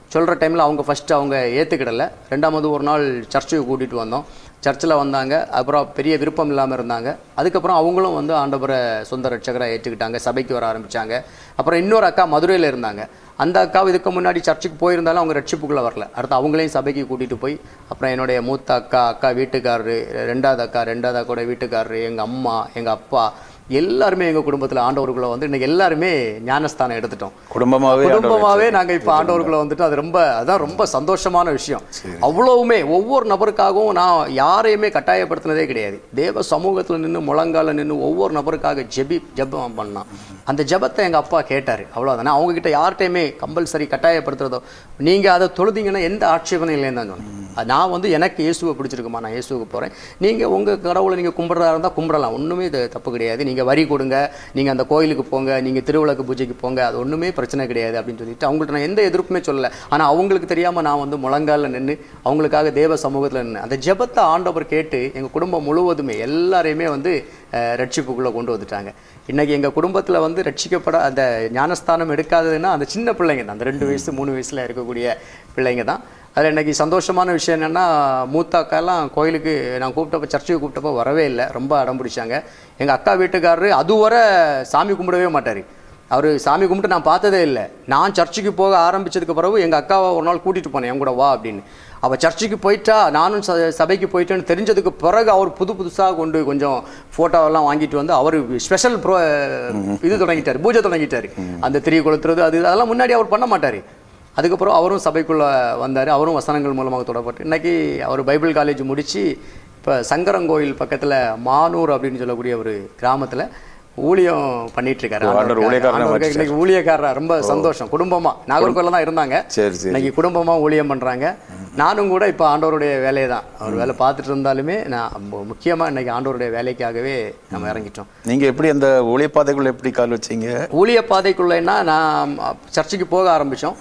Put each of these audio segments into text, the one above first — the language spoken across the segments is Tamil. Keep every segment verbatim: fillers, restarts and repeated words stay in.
சொல்கிற டைமில் அவங்க ஃபஸ்ட்டு அவங்க ஏற்றுக்கிடலை. ரெண்டாவது ஒரு நாள் சர்ச்சுக்கு கூட்டிகிட்டு வந்தோம். சர்ச்சில் வந்தாங்க. அப்புறம் பெரிய விருப்பம் இல்லாமல் இருந்தாங்க. அதுக்கப்புறம் அவங்களும் வந்து ஆண்டவரை சொந்த ரட்சகராக ஏற்றுக்கிட்டாங்க, சபைக்கு வர ஆரம்பித்தாங்க. அப்புறம் இன்னொரு அக்கா மதுரையில் இருந்தாங்க. அந்த அக்காவும் இதுக்கு முன்னாடி சர்ச்சுக்கு போயிருந்தாலும் அவங்க ரட்சிப்புக்குள்ளே வரல. அடுத்து அவங்களையும் சபைக்கு கூட்டிகிட்டு போய் அப்புறம் என்னுடைய மூத்த அக்கா, அக்கா வீட்டுக்காரரு, ரெண்டாவது அக்கா, ரெண்டாவது அக்கோட வீட்டுக்காரரு, எங்கள் அம்மா, எங்கள் அப்பா எல்லாருமே எங்கள் குடும்பத்தில் ஆண்டவருக்குள்ளே வந்து இன்றைக்கி எல்லாருமே ஞானஸ்தானம் எடுத்துட்டோம். குடும்பமாகவே குடும்பமாகவே நாங்கள் இப்போ ஆண்டவருக்குள்ளே வந்துட்டு அது ரொம்ப அதான் ரொம்ப சந்தோஷமான விஷயம். அவ்வளவுமே ஒவ்வொரு நபருக்காகவும் நான் யாரையுமே கட்டாயப்படுத்தினதே கிடையாது. தேவ சமூகத்தில் நின்று முழங்கால நின்று ஒவ்வொரு நபருக்காக ஜெபி ஜெபம் பண்ணான். அந்த ஜெபத்தை எங்கள் அப்பா கேட்டார். அவ்வளோதானே. அவங்ககிட்ட யார்கிட்டையுமே கம்பல்சரி கட்டாயப்படுத்துறதோ நீங்கள் அதை தொழுதிங்கன்னா எந்த ஆட்சேபனையும் இல்லைன்னு தான் சொன்னேன். நான் வந்து எனக்கு இயேசுவை பிடிச்சிருக்குமா, நான் இயேசுவுக்கு போகிறேன். நீங்கள் உங்கள் கடவுளை நீங்கள் கும்பிட்றதா இருந்தால் கும்பிடலாம், ஒன்றுமே இது தப்பு கிடையாது. நீங்கள் வரி கொடுங்க, நீங்கள் அந்த கோயிலுக்கு போங்க, நீங்கள் திருவிளக்கு பூஜைக்கு போங்க, அது ஒன்றுமே பிரச்சனை கிடையாது அப்படின்னு சொல்லிட்டு அவங்கள்ட்ட நான் எந்த எதிர்ப்புமே சொல்லலை. ஆனால் அவங்களுக்கு தெரியாமல் நான் வந்து முழங்காலில் நின்று அவங்களுக்காக தேவ சமூகத்தில் நின்று அந்த ஜெபத்தை ஆண்டவர் கேட்டு எங்கள் குடும்பம் முழுவதுமே எல்லாரையுமே வந்து ரட்சிப்புக்குள்ளே கொண்டு வந்துட்டாங்க. இன்றைக்கி எங்கள் குடும்பத்தில் வந்து ரட்சிக்கப்பட அந்த ஞானஸ்தானம் எடுக்காததுன்னா அந்த சின்ன பிள்ளைங்க தான், அந்த ரெண்டு வயசு மூணு வயசில் இருக்கக்கூடிய பிள்ளைங்க தான். அதில் இன்றைக்கி சந்தோஷமான விஷயம் என்னென்னா, மூத்த அக்காலாம் கோயிலுக்கு நான் கூப்பிட்டப்போ, சர்ச்சுக்கு கூப்பிட்டப்போ வரவே இல்லை, ரொம்ப அடம் பிடிச்சாங்க. எங்கள் அக்கா வீட்டுக்காரரு அதுவரை சாமி கும்பிடவே மாட்டார். அவர் சாமி கும்பிட்டு நான் பார்த்ததே இல்லை. நான் சர்ச்சுக்கு போக ஆரம்பித்ததுக்கு பிறகு எங்கள் அக்காவை ஒரு நாள் கூட்டிகிட்டு போனேன், என் கூட வா அப்படின்னு. அவள் சர்ச்சுக்கு போயிட்டா, நானும் ச சபைக்கு போயிட்டேன்னு தெரிஞ்சதுக்கு பிறகு அவர் புது புதுசாக கொண்டு கொஞ்சம் ஃபோட்டோவெல்லாம் வாங்கிட்டு வந்து அவர் ஸ்பெஷல் ப்ரோ இது தொடங்கிட்டார், பூஜை தொடங்கிட்டார். அந்த திரி கொளுத்துறது அது அதெல்லாம் முன்னாடி அவர் பண்ண மாட்டார். அதுக்கப்புறம் அவரும் சபைக்குள்ளே வந்தார். அவரும் வசனங்கள் மூலமாக தொடப்பட்டு இன்றைக்கி அவர் பைபிள் காலேஜ் முடித்து இப்போ சங்கரங்கோயில் பக்கத்தில் மானூர் அப்படின்னு சொல்லக்கூடிய ஒரு கிராமத்தில் ஊழியம் பண்ணிட்டு இருக்காரு. இன்னைக்கு ஊழியக்காரரா ரொம்ப சந்தோஷம். குடும்பமா நாகர்கோயில தான் இருந்தாங்க, இன்னைக்கு குடும்பமா ஊழியம் பண்றாங்க. நானும் கூட இப்போ ஆண்டவருடைய வேலையை தான், அவர் வேலை பார்த்துட்டு இருந்தாலுமே நான் முக்கியமாக இன்னைக்கு ஆண்டவருடைய வேலைக்காகவே நம்ம இறங்கிட்டோம். நீங்கள் எப்படி அந்த ஊழிய பாதைக்குள்ளே எப்படி கால் வச்சிங்க? ஊழிய பாதைக்குள்ளேன்னா நான் சர்ச்சுக்கு போக ஆரம்பித்தோம்.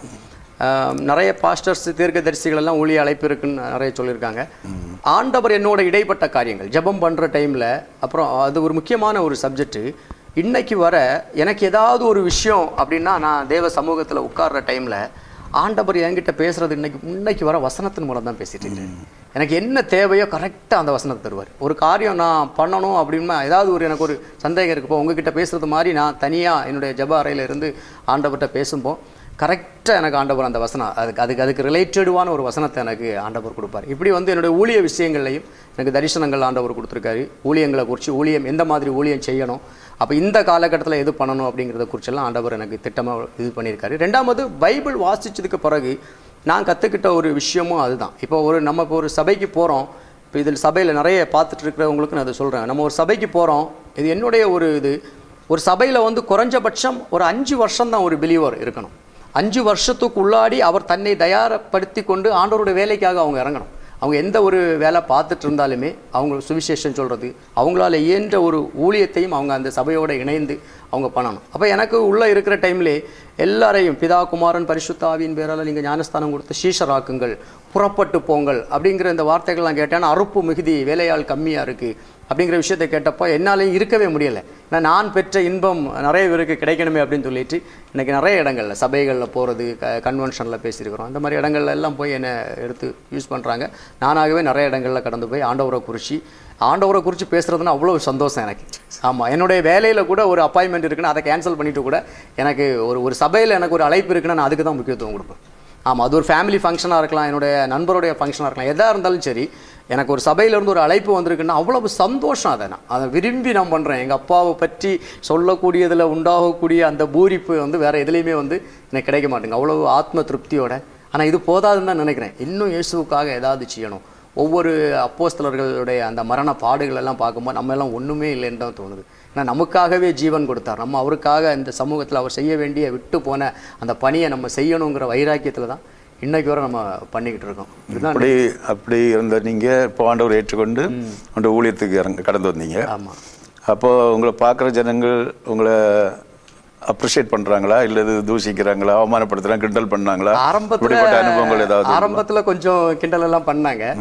நிறைய பாஸ்டர்ஸ், தீர்க்க தரிசிகள் எல்லாம் ஊழிய அழைப்பு இருக்குன்னு நிறைய சொல்லியிருக்காங்க. ஆண்டவர் என்னோட இடைப்பட்ட காரியங்கள் ஜெபம் பண்ணுற டைமில், அப்புறம் அது ஒரு முக்கியமான ஒரு சப்ஜெக்டு. இன்னைக்கு வர எனக்கு ஏதாவது ஒரு விஷயம் அப்படின்னா நான் தேவ சமூகத்தில் உட்கார்ற டைமில் ஆண்டவர் என்கிட்ட பேசுகிறது இன்னைக்கு இன்னைக்கு வர வசனத்தின் மூலம் தான் பேசிட்டு இருக்கேன். எனக்கு என்ன தேவையோ கரெக்டாக அந்த வசனத்தை தருவார். ஒரு காரியம் நான் பண்ணணும் அப்படின்னா ஏதாவது ஒரு எனக்கு ஒரு சந்தேகம் இருக்குப்போ உங்ககிட்ட பேசுகிறது மாதிரி நான் தனியாக என்னுடைய ஜெப அறையில் இருந்து ஆண்டவர்கிட்ட பேசும்போ கரெக்டாக எனக்கு ஆண்டவர் அந்த வசனம் அதுக்கு அதுக்கு அதுக்கு ரிலேட்டடுவான ஒரு வசனத்தை எனக்கு ஆண்டவர் கொடுப்பார். இப்படி வந்து என்னுடைய ஊழிய விஷயங்கள்லையும் எனக்கு தரிசனங்கள் ஆண்டவர் கொடுத்துருக்காரு. ஊழியங்களை குறித்து, ஊழியம் எந்த மாதிரி ஊழியம் செய்யணும், அப்போ இந்த காலகட்டத்தில் எது பண்ணணும் அப்படிங்கிறத குறிச்செல்லாம் ஆண்டவர் எனக்கு திட்டமாக இது பண்ணியிருக்காரு. ரெண்டாவது பைபிள் வாசித்ததுக்கு பிறகு நான் கற்றுக்கிட்ட ஒரு விஷயமும் அதுதான். இப்போ ஒரு நம்ம இப்போ ஒரு சபைக்கு போகிறோம். இப்போ இதில் சபையில் நிறைய பார்த்துட்டு இருக்கிறவங்களுக்கு நான் அதை சொல்கிறேன். நம்ம ஒரு சபைக்கு போகிறோம், இது என்னுடைய ஒரு இது, ஒரு சபையில் வந்து குறைஞ்சபட்சம் ஒரு அஞ்சு வருஷம் தான் ஒரு பிலீவர் இருக்கணும். அஞ்சு வருஷத்துக்கு உள்ளாடி அவர் தன்னை தயாரப்படுத்தி கொண்டு ஆண்டவருடைய வேலைக்காக அவங்க இறங்கணும். அவங்க எந்த ஒரு வேலை பார்த்துட்டு இருந்தாலுமே அவங்க சுவிசேஷம் சொல்கிறது, அவங்களால இயன்ற ஒரு ஊழியத்தையும் அவங்க அந்த சபையோடு இணைந்து அவங்க பண்ணணும். அப்போ எனக்கு உள்ளே இருக்கிற டைம்லே எல்லாரையும் பிதா குமாரன் பரிசுத்த ஆவியின் பேரால் நீங்கள் ஞானஸ்தானம் கொடுத்து சீஷராக்குங்கள், புறப்பட்டு போங்கள் அப்படிங்கிற இந்த வார்த்தைகள்லாம் கேட்டேன்னா அறுப்பு மிகுதி, வேலையாள் கம்மியாக இருக்குது அப்படிங்கிற விஷயத்தை கேட்டப்போ என்னாலையும் இருக்கவே முடியலை. ஏன்னா நான் பெற்ற இன்பம் நிறைய பேருக்கு கிடைக்கணுமே அப்படின்னு சொல்லிட்டு இன்றைக்கி நிறைய இடங்களில் சபைகளில் போகிறது, க கன்வென்ஷனில் பேசியிருக்கிறோம். அந்த மாதிரி இடங்கள்ல எல்லாம் போய் என்னை எடுத்து யூஸ் பண்ணுறாங்க. நானாகவே நிறைய இடங்களில் கடந்து போய் ஆண்டவரை குறித்து ஆண்டவரை குறித்து பேசுகிறதுனா அவ்வளோ சந்தோஷம் எனக்கு. ஆமாம், என்னுடைய வேலையில் கூட ஒரு அப்பாயின்மெண்ட் இருக்குன்னா அதை கேன்சல் பண்ணிவிட்டு கூட எனக்கு ஒரு ஒரு சபையில் எனக்கு ஒரு அழைப்பு இருக்குன்னா நான் அதுக்கு தான் முக்கியத்துவம் கொடுப்பேன். ஆமாம், அது ஒரு ஃபேமிலி ஃபங்க்ஷனாக இருக்கலாம், என்னுடைய நண்பருடைய ஃபங்க்ஷனாக இருக்கலாம், எதாக இருந்தாலும் சரி, எனக்கு ஒரு சபையிலேருந்து ஒரு அழைப்பு வந்திருக்குன்னா அவ்வளவு சந்தோஷம். அதை நான் அதை விரும்பி நான் பண்ணுறேன். எங்கள் அப்பாவை பற்றி சொல்லக்கூடியதில் உண்டாகக்கூடிய அந்த பூரிப்பு வந்து வேறு எதுலேயுமே வந்து எனக்கு கிடைக்க மாட்டேங்க, அவ்வளவு ஆத்ம திருப்தியோட. ஆனால் இது போதாதுன்னு தான் நினைக்கிறேன். இன்னும் இயேசுவுக்காக ஏதாவது செய்யணும். ஒவ்வொரு அப்போஸ்தலர்களுடைய அந்த மரண பாடுகள் எல்லாம் பார்க்கும்போது நம்ம எல்லாம் ஒன்றுமே இல்லைன்னு தான் தோணுது. ஏன்னா நமக்காகவே ஜீவன் கொடுத்தார். நம்ம அவருக்காக இந்த சமூகத்தில் அவர் செய்ய வேண்டிய விட்டு போன அந்த பணியை நம்ம செய்யணுங்கிற வைராக்கியத்தில் தான் இன்னைக்கு வரை நம்ம பண்ணிக்கிட்டு இருக்கோம். அப்படி அப்படி இருந்த நீங்கள் இப்போ ஆண்டவர் ஏற்றுக்கொண்டு அந்த ஊழியத்துக்கு இறங்க கடந்து வந்தீங்க. ஆமாம். அப்போது உங்களை பார்க்குற ஜனங்கள் உங்களை அப்ரிஷியேட் பண்ணுறாங்களா, இல்லை தூஷிக்கிறாங்களா, அவமானப்படுத்துகிறாங்க, கிண்டல் பண்ணாங்களா? ஆரம்பத்தில் அனுபவங்கள் ஏதாவது? ஆரம்பத்தில் கொஞ்சம் கிண்டல் எல்லாம் பண்ணாங்க.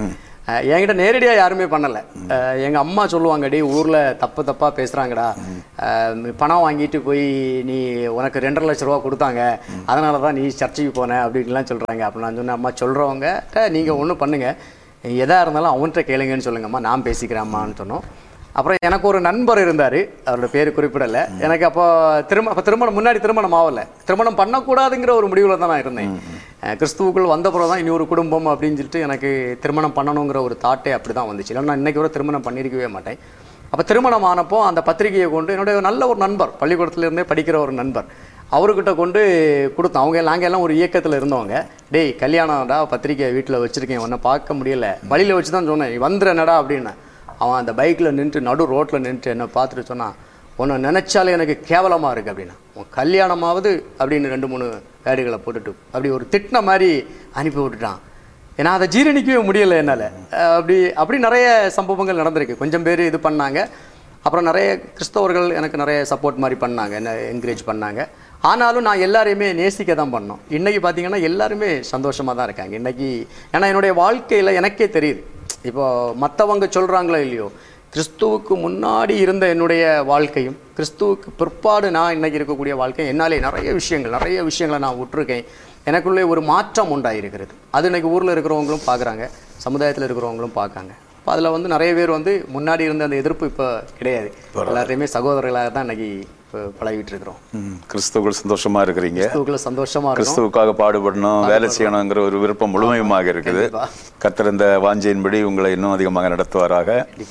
என்கிட்ட நேரடியாக யாருமே பண்ணலை. எங்கள் அம்மா சொல்லுவாங்க, டே ஊரில் தப்பு தப்பாக பேசுகிறாங்கடா, பணம் வாங்கிட்டு போய் நீ உனக்கு ரெண்டரை லட்ச ரூபா கொடுத்தாங்க அதனால தான் நீ சர்ச்சைக்கு போன அப்படின்லாம் சொல்கிறாங்க. அப்போ நான் சொன்னேன், அம்மா சொல்கிறவங்க நீங்கள் ஒன்றும் பண்ணுங்கள், எதாக இருந்தாலும் அவன்கிட்ட கேளுங்கன்னு சொல்லுங்கம்மா, நான் பேசிக்கிறேம்மான்னு சொன்னோம். அப்புறம் எனக்கு ஒரு நண்பர் இருந்தார், அவரோட பேர் குறிப்பிடலை. எனக்கு அப்போ திரும்ப அப்போ திருமணம் முன்னாடி திருமணம் ஆகலை, திருமணம் பண்ணக்கூடாதுங்கிற ஒரு முடிவில் தான் நான் இருந்தேன். கிறிஸ்துவுக்குள் வந்த பிறகு தான் இனி ஒரு குடும்பம் அப்படின்னு சொல்லிட்டு எனக்கு திருமணம் பண்ணணுங்கிற ஒரு தாட்டே அப்படி தான் வந்துச்சு. இல்லைன்னா நான் இன்றைக்கி கூட திருமணம் பண்ணியிருக்கவே மாட்டேன். அப்போ திருமணம் ஆனப்போ அந்த பத்திரிகையை கொண்டு என்னுடைய நல்ல ஒரு நண்பர், பள்ளிக்கூடத்துலேருந்தே படிக்கிற ஒரு நண்பர், அவர்கிட்ட கொண்டு கொடுத்தோம். அவங்க நாங்கள் எல்லாம் ஒரு இயக்கத்தில் இருந்தவங்க. டேய் கல்யாணம்டா, பத்திரிக்கை வீட்டில் வச்சுருக்கேன், உன்னை பார்க்க முடியல, வழியில் வச்சு தான் சொன்னேன், வந்துடுறேனடா அப்படின்னு. அவன் அந்த பைக்கில் நின்றுட்டு நடு ரோட்டில் நின்றுட்டு என்னை பார்த்துட்டு சொன்னான், உன்னை நினச்சாலே எனக்கு கேவலமாக இருக்குது அப்படின்னா, உன் கல்யாணமாவது அப்படின்னு ரெண்டு மூணு வேடுகளை போட்டுட்டு அப்படி ஒரு திட்டின மாதிரி அனுப்பி விட்டுட்டான். ஏன்னா அதை ஜீரணிக்கவே முடியலை என்னால். அப்படி அப்படி நிறைய சம்பவங்கள் நடந்திருக்கு. கொஞ்சம் பேர் இது பண்ணாங்க, அப்புறம் நிறைய கிறிஸ்தவர்கள் எனக்கு நிறைய சப்போர்ட் மாதிரி பண்ணாங்க, என்ன என்கரேஜ் பண்ணாங்க. ஆனாலும் நான் எல்லாரையுமே நேசிக்க தான் பண்ணோம். இன்றைக்கி பார்த்தீங்கன்னா எல்லாருமே சந்தோஷமாக தான் இருக்காங்க இன்றைக்கி. ஏன்னா என்னுடைய வாழ்க்கையில் எனக்கே தெரியுது, இப்போ மற்றவங்க சொல்கிறாங்களோ இல்லையோ, கிறிஸ்துவுக்கு முன்னாடி இருந்த என்னுடைய வாழ்க்கையும் கிறிஸ்துவுக்கு பிற்பாடு நான் இன்றைக்கி இருக்கக்கூடிய வாழ்க்கை, என்னாலே நிறைய விஷயங்கள் நிறைய விஷயங்களை நான் விட்டுருக்கேன். எனக்குள்ளே ஒரு மாற்றம் உண்டாயிருக்கிறது. அது இன்றைக்கி ஊரில் இருக்கிறவங்களும் பார்க்குறாங்க, சமுதாயத்தில் இருக்கிறவங்களும் பார்க்காங்க. இப்போ அதில் வந்து நிறைய பேர் வந்து முன்னாடி இருந்த அந்த எதிர்ப்பு இப்போ கிடையாது, எல்லாத்தையுமே சகோதரர்களாக தான் இன்றைக்கி இப்போ பழகிட்டு இருக்கிறோம். கிறிஸ்துவுக்குள் சந்தோஷமாக இருக்கிறீங்க, கிறிஸ்துவுக்குள்ள சந்தோஷமாக கிறிஸ்துவுக்காக பாடுபடணும், வேலை செய்யணுங்கிற ஒரு விருப்பம் முழுமையுமாக இருக்குது. கர்த்தர் இந்த வாஞ்சையின்படி உங்களை இன்னும் அதிகமாக நடத்துவாராக,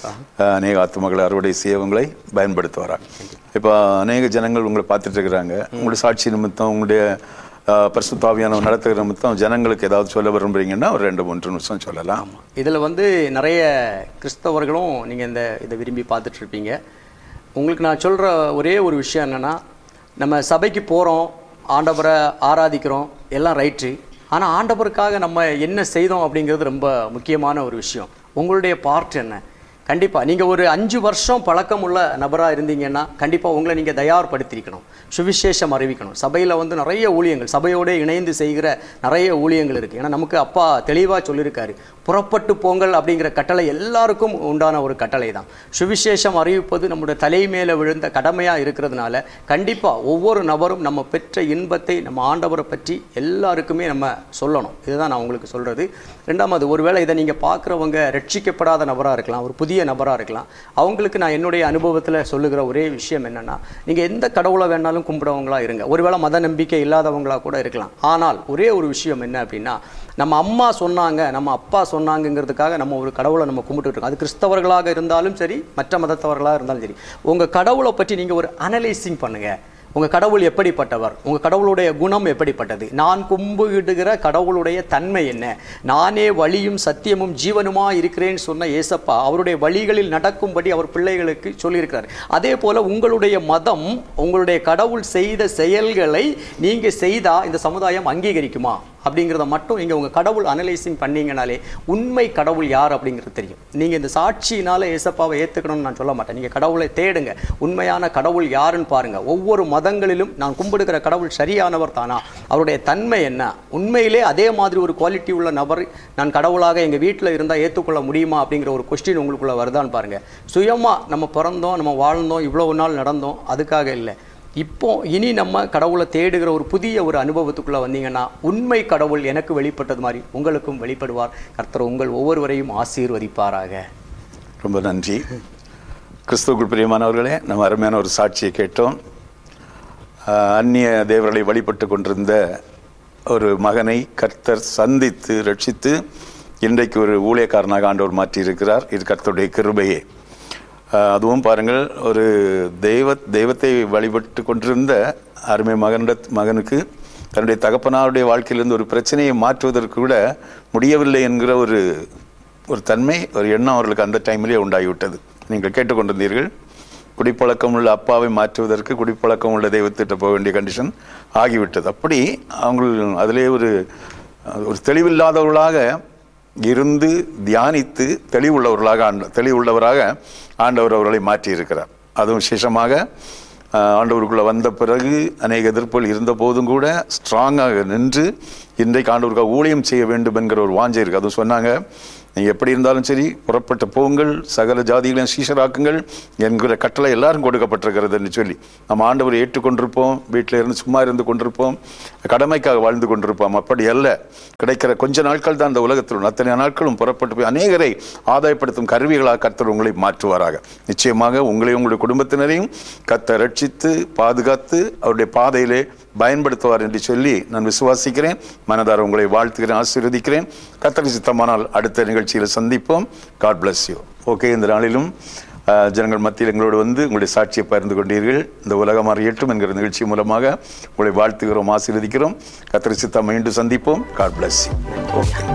அநேக ஆத்துமக்களை அறுவடை செய்ய உங்களை பயன்படுத்துவாராக. இப்போ அநேக ஜனங்கள் உங்களை பார்த்துட்டு இருக்கிறாங்க. உங்களுடைய சாட்சி நிமித்தம், உங்களுடைய பரிசுத்த ஆவியானவர் நடத்துகிற நிமித்தம் ஜனங்களுக்கு ஏதாவது சொல்ல விரும்புறீங்கன்னா ஒரு ரெண்டு மூன்று நிமிஷம் சொல்லலாம். இதில் வந்து நிறைய கிறிஸ்தவர்களும் நீங்கள் இந்த இதை விரும்பி பார்த்துட்டு இருப்பீங்க. உங்களுக்கு நான் சொல்கிற ஒரே ஒரு விஷயம் என்னென்னா, நம்ம சபைக்கு போகிறோம், ஆண்டவரை ஆராதிக்கிறோம், எல்லாம் ரைட்டு. ஆனால் ஆண்டவருக்காக நம்ம என்ன செய்தோம் அப்படிங்கிறது ரொம்ப முக்கியமான ஒரு விஷயம். உங்களுடைய பார்ட் என்ன? கண்டிப்பாக நீங்கள் ஒரு அஞ்சு வருஷம் பழக்கம் உள்ள நபராக இருந்தீங்கன்னா கண்டிப்பாக உங்களை நீங்கள் தயார்படுத்திக்கணும், சுவிசேஷம் அறிவிக்கணும். சபையில் வந்து நிறைய ஊழியங்கள், சபையோடு இணைந்து செய்கிற நிறைய ஊழியங்கள் இருக்குது. ஏன்னா நமக்கு அப்பா தெளிவாக சொல்லியிருக்காரு, புறப்பட்டு போங்கள் அப்படிங்கிற கட்டளை எல்லாருக்கும் உண்டான ஒரு கட்டளை தான். சுவிசேஷம் அறிவிப்பது நம்முடைய தலை மேலே விழுந்த கடமையாக இருக்கிறதுனால கண்டிப்பாக ஒவ்வொரு நபரும் நம்ம பெற்ற இன்பத்தை, நம்ம ஆண்டவரை பற்றி எல்லாருக்குமே நம்ம சொல்லணும். இதுதான் நான் உங்களுக்கு சொல்கிறது. ரெண்டாவது, ஒருவேளை இதை நீங்கள் பார்க்குறவங்க ரட்சிக்கப்படாத நபராக இருக்கலாம், ஒரு புதிய நபராக இருக்கலாம். அவங்களுக்கு நான் என்னுடைய அனுபவத்தில் சொல்லுகிற ஒரே விஷயம் என்னென்னா, நீங்கள் எந்த கடவுளை வேணாலும் கும்பிடுறவங்களா இருங்க, ஒருவேளை மத நம்பிக்கை இல்லாதவங்களா கூட இருக்கலாம். ஆனால் ஒரே ஒரு விஷயம் என்ன அப்படின்னா, நம்ம அம்மா சொன்னாங்க, நம்ம அப்பா சொன்னாங்கிறதுக்காக நம்ம ஒரு கடவுளை நம்ம கும்பிட்டு இருக்கோம். அது கிறிஸ்தவர்களாக இருந்தாலும் சரி, மற்ற மதத்தவர்களாக இருந்தாலும் சரி. உங்கள் கடவுளை பற்றி நீங்கள் ஒரு அனலைசிங் பண்ணுங்கள். உங்கள் கடவுள் எப்படிப்பட்டவர், உங்கள் கடவுளுடைய குணம் எப்படிப்பட்டது, நான் கும்பிடுகிற கடவுளுடைய தன்மை என்ன, நானே வழியும் சத்தியமும் ஜீவனுமாக இருக்கிறேன்னு சொன்ன ஏசப்பா அவருடைய வழிகளில் நடக்கும்படி அவர் பிள்ளைகளுக்கு சொல்லியிருக்கிறார். அதே போல் உங்களுடைய மதம், உங்களுடைய கடவுள் செய்த செயல்களை நீங்கள் செய்தால் இந்த சமுதாயம் அங்கீகரிக்குமா அப்படிங்கிறத மட்டும் நீங்கள் உங்கள் கடவுள் அனலைசிங் பண்ணிங்கனாலே உண்மை கடவுள் யார் அப்படிங்கிறது தெரியும். நீங்கள் இந்த சாட்சியினால் ஏசப்பாவை ஏற்றுக்கணும்னு நான் சொல்ல மாட்டேன். நீங்கள் கடவுளை தேடுங்க, உண்மையான கடவுள் யாருன்னு பாருங்கள். ஒவ்வொரு மதங்களிலும் நான் கும்பிடுகிற கடவுள் சரியானவர் தானா, அவருடைய தன்மை என்ன, உண்மையிலே அதே மாதிரி ஒரு குவாலிட்டி உள்ள நபர் நான் கடவுளாக எங்கள் வீட்டில் இருந்தால் ஏற்றுக்கொள்ள முடியுமா அப்படிங்கிற ஒரு கொஸ்டின் உங்களுக்குள்ளே வருதான்னு பாருங்கள். சுயமாக நம்ம பிறந்தோம், நம்ம வாழ்ந்தோம், இவ்வளோ நாள் நடந்தோம், அதுக்காக இல்லை. இப்போ இனி நம்ம கடவுளை தேடுகிற ஒரு புதிய ஒரு அனுபவத்துக்குள்ளே வந்தீங்கன்னா உண்மை கடவுள் எனக்கு வெளிப்பட்டது மாதிரி உங்களுக்கும் வெளிப்படுவார். கர்த்தர் உங்கள் ஒவ்வொருவரையும் ஆசீர்வதிப்பாராக. ரொம்ப நன்றி. கிறிஸ்துவுக்குள் பிரியமானவர்களே, நம்ம அருமையான ஒரு சாட்சியை கேட்டோம். அந்நிய தேவர்களை வழிபட்டு கொண்டிருந்த ஒரு மகனை கர்த்தர் சந்தித்து ரட்சித்து இன்றைக்கு ஒரு ஊழியக்காரனாக ஆண்டவர் மாற்றி இருக்கிறார். இது கர்த்தருடைய கிருபையே. அதுவும் பாருங்கள், ஒரு தெய்வ தெய்வத்தை வழிபட்டு கொண்டிருந்த அருமை மகனிட மகனுக்கு தன்னுடைய தகப்பனாருடைய வாழ்க்கையிலிருந்து ஒரு பிரச்சனையை மாற்றுவதற்கு கூட முடியவில்லை என்கிற ஒரு ஒரு தன்மை, ஒரு எண்ணம் அவர்களுக்கு அந்த டைமிலே உண்டாகிவிட்டது. நீங்கள் கேட்டுக்கொண்டிருந்தீர்கள், குடிப்பழக்கம் உள்ள அப்பாவை மாற்றுவதற்கு குடிப்பழக்கம் உள்ள தெய்வத்திட்ட போக வேண்டிய கண்டிஷன் ஆகிவிட்டது. அப்படி அவங்க அதிலே ஒரு ஒரு தெளிவில்லாதவர்களாக இருந்து தியானித்து தெளிவுள்ளவர்களாக ஆண்ட தெளிவுள்ளவராக ஆண்டவர் அவர்களை மாற்றி இருக்கிறார். அதுவும் விசேஷமாக ஆண்டவருக்குள்ளே வந்த பிறகு அநேக எதிர்ப்புகள் இருந்த போதும் கூட ஸ்ட்ராங்காக நின்று இன்றைக்கு ஆண்டவருக்காக ஊழியம் செய்ய வேண்டும் என்கிற ஒரு வாஞ்சை இருக்குது. அதுவும் சொன்னாங்க, நீங்கள் எப்படி இருந்தாலும் சரி புறப்பட்ட போங்கள், சகல ஜாதிகளையும் சீஷராக்குங்கள் என்கிற கட்டளை எல்லாரும் கொடுக்கப்பட்டிருக்கிறதுன்னு சொல்லி நம்ம ஆண்டவரை ஏற்றுக்கொண்டிருப்போம். வீட்டில் இருந்து சும்மா இருந்து கொண்டிருப்போம், கடமைக்காக வாழ்ந்து கொண்டிருப்போம். அப்படி அல்ல, கிடைக்கிற கொஞ்ச நாட்கள் தான் இந்த உலகத்தில், அத்தனை நாட்களும் புறப்பட்டு போய் அநேகரை ஆதாயப்படுத்தும் கருவிகளாக கர்த்தர் உங்களை மாற்றுவாராக. நிச்சயமாக உங்களையும் உங்களுடைய குடும்பத்தினரையும் கர்த்தர் ரட்சித்து பாதுகாத்து அவருடைய பாதையிலே பயன்படுத்துவார் என்று சொல்லி நான் விசுவாசிக்கிறேன். மனதார உங்களை வாழ்த்துகிறேன், ஆசீர்வதிக்கிறேன். கர்த்தர் சித்தமானால் அடுத்த நிகழ்ச்சியில் சந்திப்போம். God bless you. ஓகே, இந்த நாளிலும் ஜனங்கள் மத்தியில் எங்களோடு வந்து உங்களுடைய சாட்சியை பகிர்ந்து கொண்டீர்கள். இந்த உலகம் அறியட்டும் என்கிற நிகழ்ச்சி மூலமாக உங்களை வாழ்த்துகிறோம், ஆசீர்வதிக்கிறோம். கர்த்தர் சித்தம் மீண்டும் சந்திப்போம். God bless you. ஓகே.